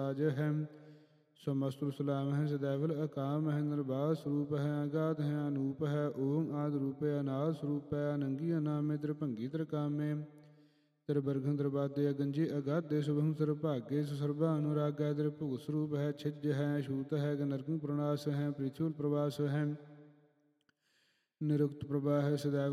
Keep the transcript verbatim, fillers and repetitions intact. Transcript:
ਸਾਜ ਹੈ। ਸਮਸਤੁ ਸਲਾਮ ਹੈ ਸदैवल ਅਕਾਮ ਹੈ। ਨਿਰਬਾਧ ਸਰੂਪ ਹੈ ਅਗਾਧ ਹੈ ਅਨੂਪ ਹੈ। ਓਮ ਆਦਿ ਰੂਪੇ ਅਨਾਦ ਸਰੂਪ ਹੈ। ਅਨੰਗੀ ਅਨਾਮੇ ਤ੍ਰਿਭੰਗੀ ਤ੍ਰਿਕਾਮੇ। ਤ੍ਰਿਵਰਗੰ ਤ੍ਰਿਬਾਦੇ ਅਗੰਜੇ ਅਗਾਧੇ ਸੁਭੰ ਸਰਭਾਗੇ ਸਰਬਾ ਅਨੁਰਾਗੈ। ਤ੍ਰਿਭੁਗ ਸਰੂਪ ਹੈ ਛਿਜ ਹੈ ਛੂਤ ਹੈ। ਨਰਕੰ ਪ੍ਰਣਾਸ ਹੈ ਪ੍ਰਿਥਵੀ ਪ੍ਰਵਾਸ ਹੈ। ਨਿਰੁਕਤ ਪ੍ਰਭਾ ਹੈ ਸदैव